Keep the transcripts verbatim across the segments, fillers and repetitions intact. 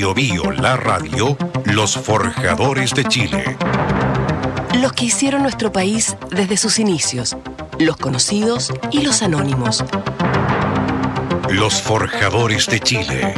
Bio Bio, la radio, los forjadores de Chile. Los que hicieron nuestro país desde sus inicios, los conocidos y los anónimos. Los forjadores de Chile.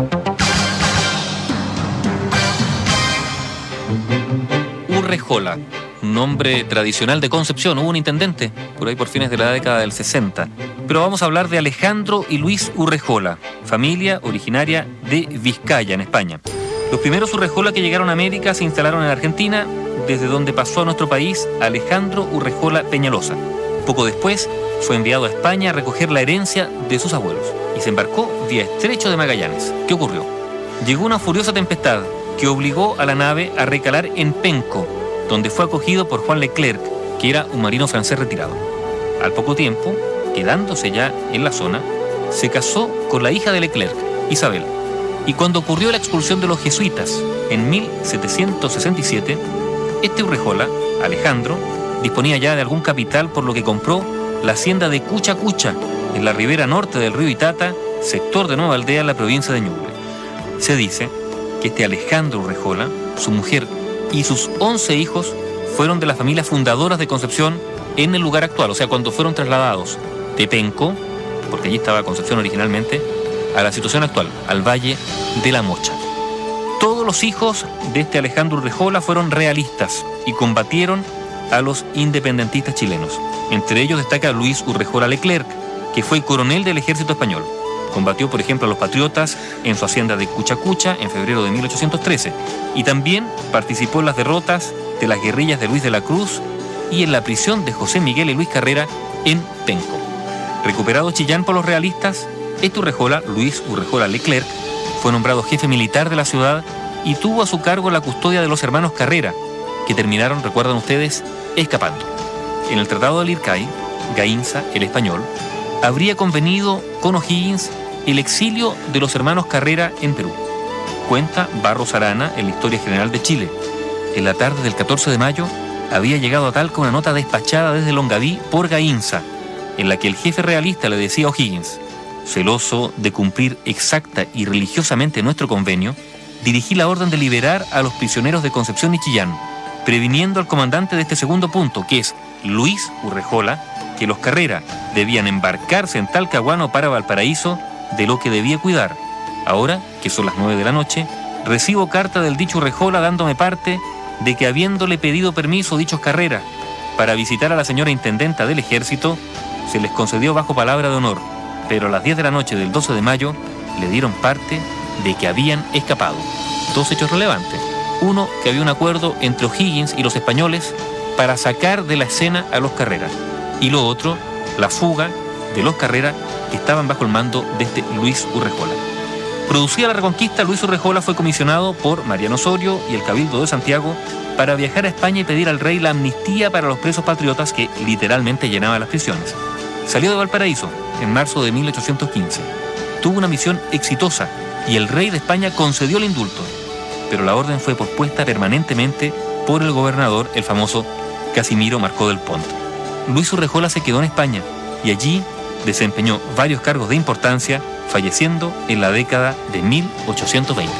Urrejola, un nombre tradicional de Concepción. Hubo un intendente por ahí por fines de la década del sesenta. Pero vamos a hablar de Alejandro y Luis Urrejola, familia originaria de Vizcaya, en España. Los primeros Urrejola que llegaron a América se instalaron en Argentina, desde donde pasó a nuestro país Alejandro Urrejola Peñalosa. Poco después fue enviado a España a recoger la herencia de sus abuelos y se embarcó vía Estrecho de Magallanes. ¿Qué ocurrió? Llegó una furiosa tempestad que obligó a la nave a recalar en Penco, donde fue acogido por Juan Leclerc, que era un marino francés retirado. Al poco tiempo, quedándose ya en la zona, se casó con la hija de Leclerc, Isabel. Y cuando ocurrió la expulsión de los jesuitas en mil setecientos sesenta y siete, este Urrejola, Alejandro, disponía ya de algún capital, por lo que compró la hacienda de Cucha Cucha, en la ribera norte del río Itata, sector de Nueva Aldea, en la provincia de Ñuble. Se dice que este Alejandro Urrejola, su mujer y sus once hijos fueron de las familias fundadoras de Concepción en el lugar actual, o sea, cuando fueron trasladados de Penco, porque allí estaba Concepción originalmente, a la situación actual, al Valle de la Mocha. Todos los hijos de este Alejandro Urrejola fueron realistas y combatieron a los independentistas chilenos. Entre ellos destaca Luis Urrejola Leclerc, que fue coronel del ejército español. Combatió, por ejemplo, a los patriotas en su hacienda de Cucha Cucha en febrero de mil ochocientos trece y también participó en las derrotas de las guerrillas de Luis de la Cruz y en la prisión de José Miguel y Luis Carrera en Penco. Recuperado Chillán por los realistas, este Urrejola, Luis Urrejola Leclerc, fue nombrado jefe militar de la ciudad y tuvo a su cargo la custodia de los hermanos Carrera, que terminaron, recuerdan ustedes, escapando. En el Tratado de Lircay, Gaínza, el español, habría convenido con O'Higgins el exilio de los hermanos Carrera en Perú. Cuenta Barros Arana en la Historia General de Chile. En la tarde del catorce de mayo había llegado a Talca una nota despachada desde Longaví por Gaínza, en la que el jefe realista le decía a O'Higgins: celoso de cumplir exacta y religiosamente nuestro convenio, dirigí la orden de liberar a los prisioneros de Concepción y Chillán, previniendo al comandante de este segundo punto, que es Luis Urrejola, que los Carrera debían embarcarse en Talcahuano para Valparaíso, de lo que debía cuidar. Ahora, que son las nueve de la noche, recibo carta del dicho Urrejola dándome parte de que, habiéndole pedido permiso dichos Carrera para visitar a la señora intendenta del ejército, se les concedió bajo palabra de honor, pero a las diez de la noche del doce de mayo le dieron parte de que habían escapado. Dos hechos relevantes. Uno, que había un acuerdo entre O'Higgins y los españoles para sacar de la escena a los Carrera. Y lo otro, la fuga de los Carrera que estaban bajo el mando de este Luis Urrejola. Producida la Reconquista, Luis Urrejola fue comisionado por Mariano Osorio y el Cabildo de Santiago para viajar a España y pedir al rey la amnistía para los presos patriotas que literalmente llenaban las prisiones. Salió de Valparaíso en marzo de mil ochocientos quince. Tuvo una misión exitosa y el rey de España concedió el indulto, pero la orden fue pospuesta permanentemente por el gobernador, el famoso Casimiro Marcó del Pont. Luis Urrejola se quedó en España y allí desempeñó varios cargos de importancia, falleciendo en la década de mil ochocientos veinte.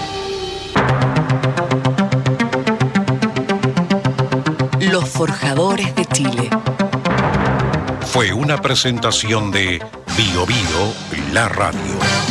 Los forjadores de Chile. Fue una presentación de Bio Bio, la radio.